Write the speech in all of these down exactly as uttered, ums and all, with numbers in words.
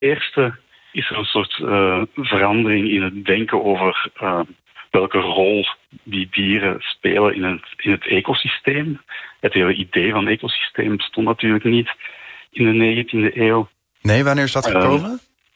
eerste is er een soort uh, verandering in het denken over uh, welke rol die dieren spelen in het, in het ecosysteem. Het hele idee van ecosysteem bestond natuurlijk niet in de negentiende eeuw. Nee, wanneer is dat gekomen?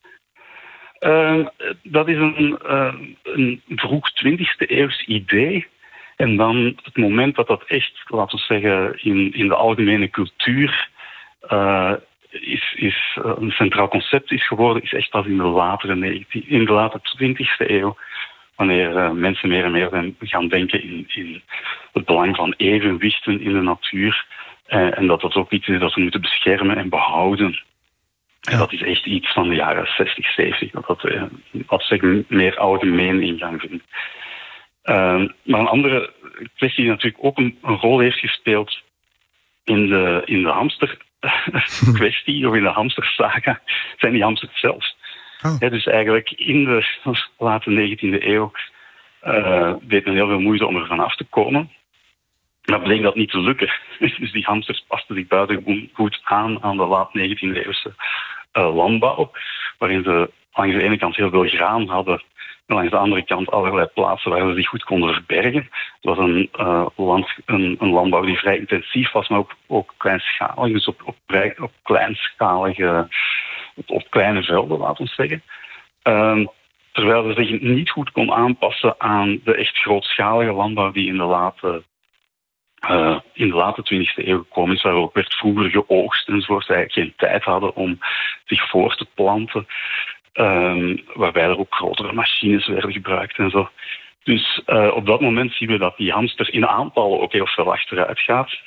Uh, uh, dat is een, uh, een vroeg twintigste eeuws idee. En dan het moment dat dat echt, laten we zeggen, in, in de algemene cultuur uh, is, is uh, een centraal concept is geworden, is echt pas in de latere negentiende, in de late twintigste eeuw, wanneer uh, mensen meer en meer zijn gaan denken in, in het belang van evenwichten in de natuur. Uh, en dat dat ook iets is dat we moeten beschermen en behouden. Ja. En dat is echt iets van de jaren zestig, zeventig, dat dat, uh, wat zeg, meer algemeen ingang vindt. Uh, maar een andere kwestie die natuurlijk ook een, een rol heeft gespeeld in de, in de hamster-kwestie, of in de hamstersaga, zijn die hamsters zelf. Oh. Ja, dus eigenlijk in de late negentiende eeuw uh, deed men heel veel moeite om er vanaf te komen. Maar bleek dat niet te lukken. Dus die hamsters pasten zich buitengewoon aan aan de laat negentiende eeuwse uh, landbouw, waarin ze langs de ene kant heel veel graan hadden, en langs de andere kant allerlei plaatsen waar ze zich goed konden verbergen. Het was een, uh, land, een, een landbouw die vrij intensief was, maar ook, ook kleinschalig. Dus op, op, op kleinschalige, op, op kleine velden, laten we zeggen. Uh, terwijl ze zich niet goed kon aanpassen aan de echt grootschalige landbouw die in de late, uh, in de late twintigste eeuw gekomen is, waar ook werd vroeger geoogst enzovoort. Ze eigenlijk geen tijd hadden om zich voor te planten. Um, waarbij er ook grotere machines werden gebruikt en zo. Dus uh, op dat moment zien we dat die hamster in aantallen ook heel veel achteruit gaat.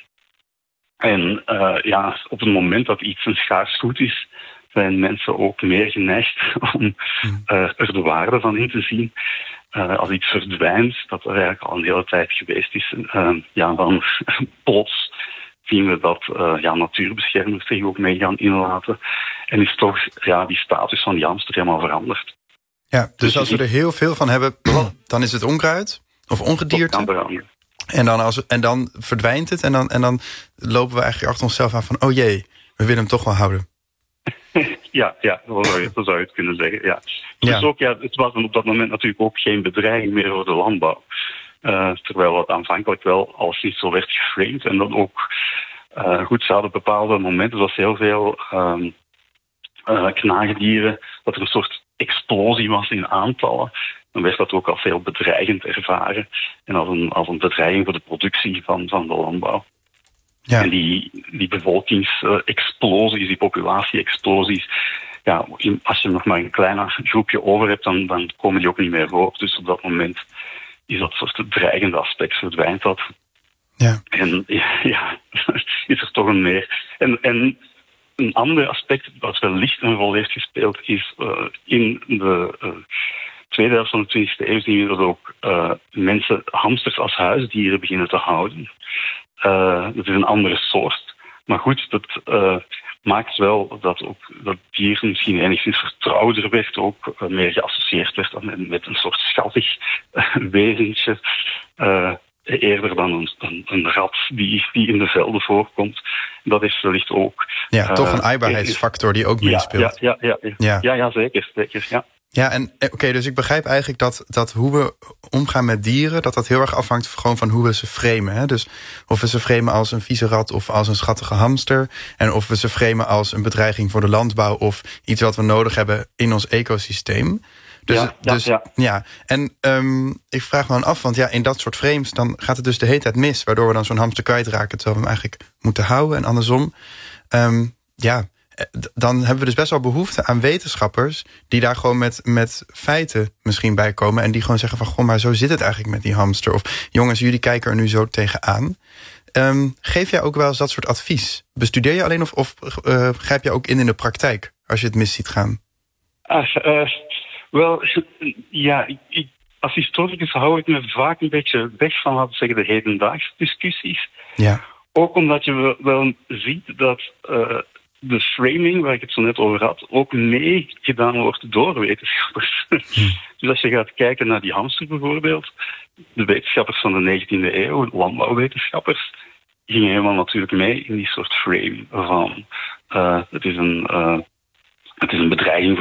En uh, ja, op het moment dat iets een schaars goed is, zijn mensen ook meer geneigd om uh, er de waarde van in te zien. Uh, als iets verdwijnt, dat er eigenlijk al een hele tijd geweest is, uh, ja, dan plots zien we dat uh, ja, natuurbeschermers zich ook mee gaan inlaten. En is toch ja, die status van die hamster helemaal veranderd. Ja, dus, dus als we er heel veel van hebben, dan is het onkruid of ongedierte. En dan, als, en dan verdwijnt het en dan, en dan lopen we eigenlijk achter onszelf aan van, oh jee, we willen hem toch wel houden. ja, ja, zo zou je, zo zou je het kunnen zeggen. Ja. Dus ja. Ook, ja, het was op dat moment natuurlijk ook geen bedreiging meer voor de landbouw. Uh, terwijl dat aanvankelijk wel als niet zo werd geframed. En dan ook, uh, goed, ze hadden bepaalde momenten, zoals heel veel um, uh, knaagdieren, dat er een soort explosie was in aantallen. Dan werd dat ook als heel bedreigend ervaren. En als een, als een bedreiging voor de productie van, van de landbouw. Ja. En die, die bevolkingsexplosies, die populatie-explosies, ja, als je nog maar een klein groepje over hebt, dan, dan komen die ook niet meer voor. Dus op dat moment is dat soort dreigende aspect, verdwijnt dat. Ja. En ja, ja, is er toch een meer. En, en een ander aspect dat wellicht een rol heeft gespeeld, is uh, in de uh, tweede helft van de twintigste eeuw zien we dat ook uh, mensen hamsters als huisdieren beginnen te houden. Uh, dat is een andere soort. Maar goed, dat uh, maakt wel dat ook dat dier misschien enigszins vertrouwder werd, ook uh, meer geassocieerd werd met, met een soort schattig uh, wezentje. Uh, eerder dan een, een, een rat die, die in de velden voorkomt. Dat is wellicht ook... Ja, uh, toch een aaibaarheidsfactor die ook meespeelt. Ja, ja, ja, ja, ja. ja, ja zeker, zeker, ja. Ja, en oké, okay, dus ik begrijp eigenlijk dat, dat hoe we omgaan met dieren, dat dat heel erg afhangt gewoon van hoe we ze framen. Hè? Dus of we ze framen als een vieze rat of als een schattige hamster. En of we ze framen als een bedreiging voor de landbouw of iets wat we nodig hebben in ons ecosysteem. Dus ja, ja, dus, ja. ja. En um, ik vraag me dan af, want ja, in dat soort frames dan gaat het dus de hele tijd mis, waardoor we dan zo'n hamster kwijtraken terwijl we hem eigenlijk moeten houden en andersom. Um, ja, dan hebben we dus best wel behoefte aan wetenschappers die daar gewoon met, met feiten misschien bij komen en die gewoon zeggen van, goh, maar zo zit het eigenlijk met die hamster. Of jongens, jullie kijken er nu zo tegenaan. Um, geef jij ook wel eens dat soort advies? Bestudeer je alleen of, of uh, grijp je ook in in de praktijk als je het mis ziet gaan? Ah, uh, wel, ja, ik, ik, als historicus hou ik me vaak een beetje weg van, laten we zeggen, de hedendaagse discussies. Ja. Ook omdat je wel ziet dat uh, de framing, waar ik het zo net over had, ook meegedaan wordt door wetenschappers. Hm. Dus als je gaat kijken naar die hamster bijvoorbeeld, de wetenschappers van de negentiende eeuw, landbouwwetenschappers, gingen helemaal natuurlijk mee in die soort frame van uh, het is een, uh, Het is een bedreiging